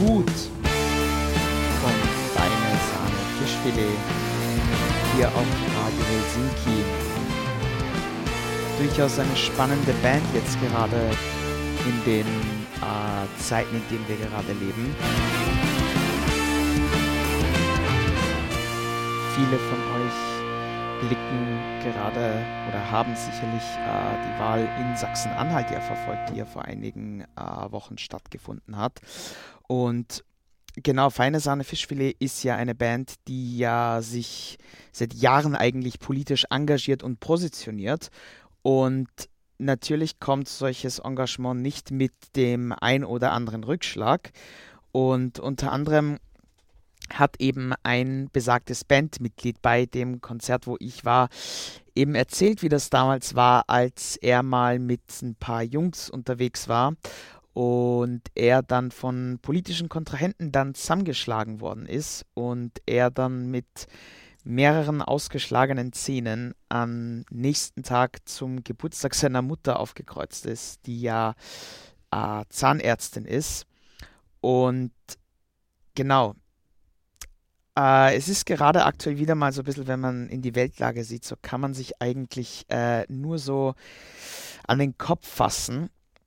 Gut vom Feine Sahne Fischfilet hier auf Radio Helsinki. Durchaus eine spannende Band jetzt gerade in den Zeiten, in denen wir gerade leben. Viele von euch blicken gerade oder haben sicherlich die Wahl in Sachsen-Anhalt ja verfolgt, die ja vor einigen Wochen stattgefunden hat. Und genau, Feine Sahne Fischfilet ist ja eine Band, die ja sich seit Jahren eigentlich politisch engagiert und positioniert. Und natürlich kommt solches Engagement nicht mit dem ein oder anderen Rückschlag. Und unter anderem hat eben ein besagtes Bandmitglied bei dem Konzert, wo ich war, eben erzählt, wie das damals war, als er mal mit ein paar Jungs unterwegs war und er dann von politischen Kontrahenten dann zusammengeschlagen worden ist und er dann mit mehreren ausgeschlagenen Zähnen am nächsten Tag zum Geburtstag seiner Mutter aufgekreuzt ist, die ja Zahnärztin ist. Und genau, es ist gerade aktuell wieder mal so ein bisschen, wenn man in die Weltlage sieht, so kann man sich eigentlich nur so an den Kopf fassen.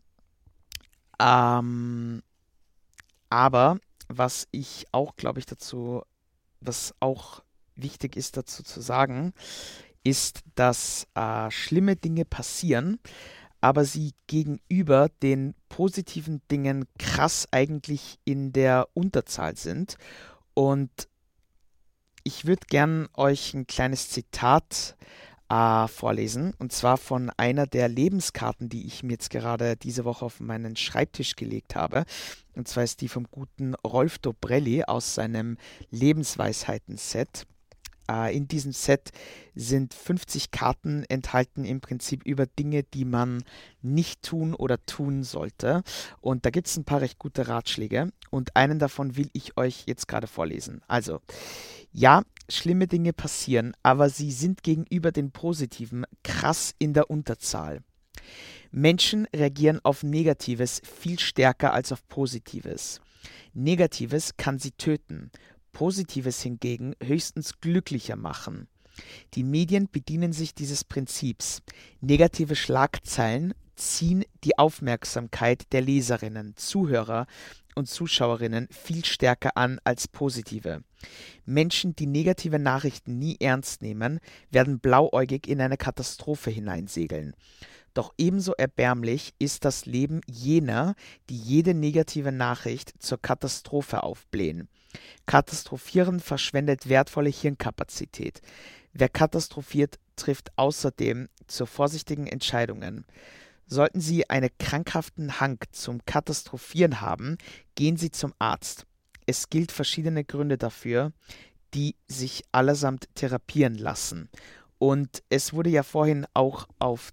Aber was ich auch, glaube ich, was auch wichtig ist dazu zu sagen, ist, dass schlimme Dinge passieren, aber sie gegenüber den positiven Dingen krass eigentlich in der Unterzahl sind. Und ich würde gern euch ein kleines Zitat vorlesen, und zwar von einer der Lebenskarten, die ich mir jetzt gerade diese Woche auf meinen Schreibtisch gelegt habe. Und zwar ist die vom guten Rolf Dobrelli aus seinem Lebensweisheiten-Set. In diesem Set sind 50 Karten enthalten, im Prinzip über Dinge, die man nicht tun oder tun sollte. Und da gibt es ein paar recht gute Ratschläge. Und einen davon will ich euch jetzt gerade vorlesen. Also, ja, schlimme Dinge passieren, aber sie sind gegenüber den positiven krass in der Unterzahl. Menschen reagieren auf Negatives viel stärker als auf Positives. Negatives kann sie töten. Positives hingegen höchstens glücklicher machen. Die Medien bedienen sich dieses Prinzips. Negative Schlagzeilen ziehen die Aufmerksamkeit der Leserinnen, Zuhörer und Zuschauerinnen viel stärker an als positive. Menschen, die negative Nachrichten nie ernst nehmen, werden blauäugig in eine Katastrophe hineinsegeln. Doch ebenso erbärmlich ist das Leben jener, die jede negative Nachricht zur Katastrophe aufblähen. Katastrophieren verschwendet wertvolle Hirnkapazität. Wer katastrophiert, trifft außerdem zu vorsichtigen Entscheidungen. Sollten Sie einen krankhaften Hang zum Katastrophieren haben, gehen Sie zum Arzt. Es gilt verschiedene Gründe dafür, die sich allesamt therapieren lassen. Und es wurde ja vorhin auch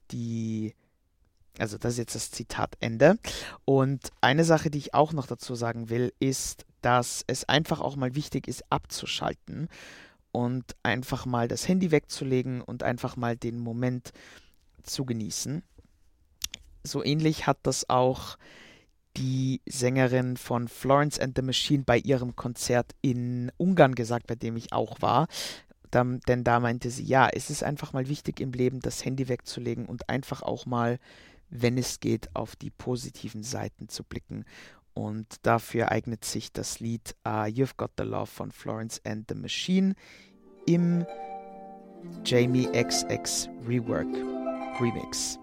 also das ist jetzt das Zitatende. Und eine Sache, die ich auch noch dazu sagen will, ist, dass es einfach auch mal wichtig ist, abzuschalten und einfach mal das Handy wegzulegen und einfach mal den Moment zu genießen. So ähnlich hat das auch die Sängerin von Florence and the Machine bei ihrem Konzert in Ungarn gesagt, bei dem ich auch war. Denn da meinte sie, ja, es ist einfach mal wichtig im Leben, das Handy wegzulegen und einfach auch mal, wenn es geht, auf die positiven Seiten zu blicken. Und dafür eignet sich das Lied You've Got the Love von Florence and the Machine im Jamie XX Rework Remix.